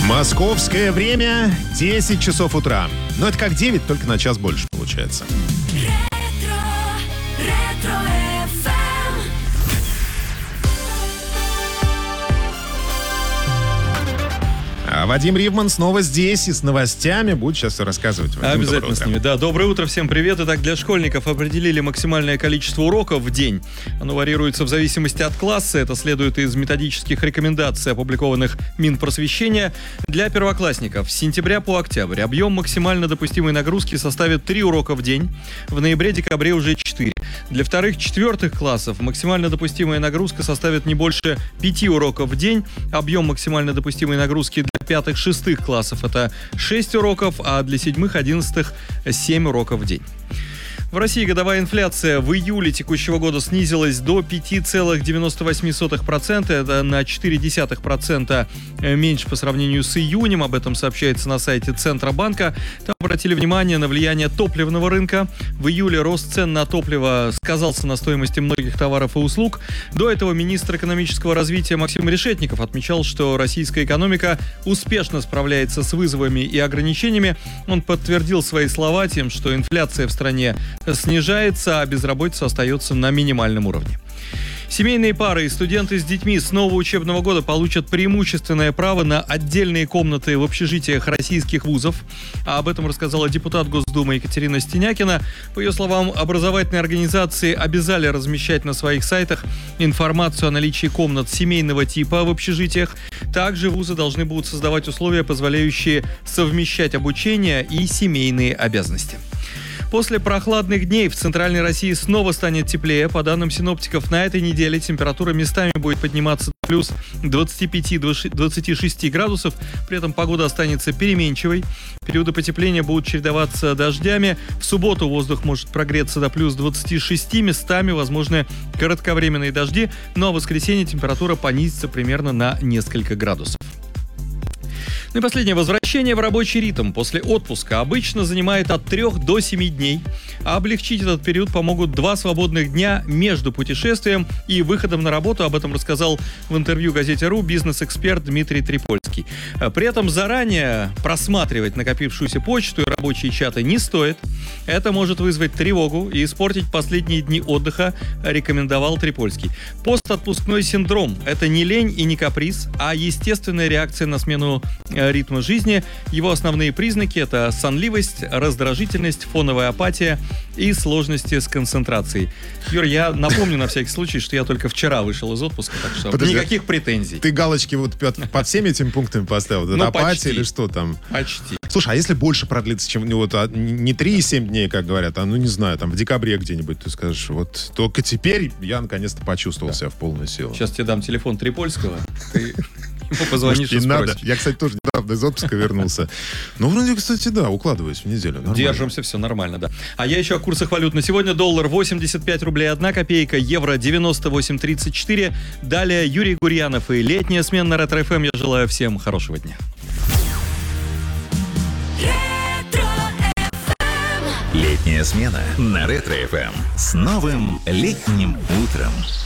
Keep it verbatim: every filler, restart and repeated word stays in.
Московское время десять часов утра. Но это как девять, только на час больше получается. Ретро, ретро эф эм. А Вадим Ривман снова здесь и с новостями будет сейчас все рассказывать. Вадим, обязательно с ними. Да, доброе утро, всем привет. Итак, для школьников определили максимальное количество уроков в день. Оно варьируется в зависимости от класса. Это следует из методических рекомендаций, опубликованных Минпросвещения. Для первоклассников с сентября по октябрь объем максимально допустимой нагрузки составит три урока в день. В ноябре-декабре уже четыре. Для вторых-четвертых классов максимально допустимая нагрузка составит не больше пяти уроков в день. Объем максимально допустимой нагрузки для пятых-шестых классов это шесть уроков, а для седьмых-одиннадцатых семь уроков в день. В России годовая инфляция в июле текущего года снизилась до пять целых девяносто восемь сотых процента. Это на четыре десятых процента меньше по сравнению с июнем. Об этом сообщается на сайте Центробанка. Там обратили внимание на влияние топливного рынка. В июле рост цен на топливо сказался на стоимости многих товаров и услуг. До этого министр экономического развития Максим Решетников отмечал, что российская экономика успешно справляется с вызовами и ограничениями. Он подтвердил свои слова тем, что инфляция в стране снижается, а безработица остается на минимальном уровне. Семейные пары и студенты с детьми с нового учебного года получат преимущественное право на отдельные комнаты в общежитиях российских вузов. А об этом рассказала депутат Госдумы Екатерина Стенякина. По ее словам, образовательные организации обязали размещать на своих сайтах информацию о наличии комнат семейного типа в общежитиях. Также вузы должны будут создавать условия, позволяющие совмещать обучение и семейные обязанности. После прохладных дней в центральной России снова станет теплее. По данным синоптиков, на этой неделе температура местами будет подниматься до плюс двадцати пяти — двадцати шести градусов. При этом погода останется переменчивой. Периоды потепления будут чередоваться дождями. В субботу воздух может прогреться до плюс двадцати шести. Местами возможны кратковременные дожди. Ну а в воскресенье температура понизится примерно на несколько градусов. Ну и последнее. Возвращение в рабочий ритм после отпуска обычно занимает от трех до семи дней. А облегчить этот период помогут два свободных дня между путешествием и выходом на работу. Об этом рассказал в интервью газете РУ бизнес-эксперт Дмитрий Трипольский. При этом заранее просматривать накопившуюся почту и рабочие чаты не стоит. Это может вызвать тревогу и испортить последние дни отдыха, рекомендовал Трипольский. Постотпускной синдром – это не лень и не каприз, а естественная реакция на смену ритма жизни. Его основные признаки – это сонливость, раздражительность, фоновая апатия и сложности с концентрацией. Юр, я напомню на всякий случай, что я только вчера вышел из отпуска, так что Подожди, никаких претензий. Ты галочки вот по всеми этими пунктами поставил? Ну, апатия почти. Или что там? Почти. Слушай, а если больше продлится, чем вот, не три и семь дней, как говорят, а ну не знаю, там в декабре где-нибудь ты скажешь, вот только теперь я наконец-то почувствовал да. себя в полную силу. Сейчас тебе дам телефон Трипольского, ты ему позвонишь и надо. Я, кстати, тоже недавно из отпуска вернулся. Ну, вроде, кстати, да, укладываюсь в неделю. Нормально. Держимся, все нормально, да. А я еще о курсах валют. На сегодня доллар восемьдесят пять рублей одна копейка, евро девяносто восемь тридцать четыре. Далее Юрий Гурьянов и летняя смена на Ретро эф эм. Я желаю всем хорошего дня. Ретро эф эм. Летняя смена на Ретро эф эм с новым летним утром.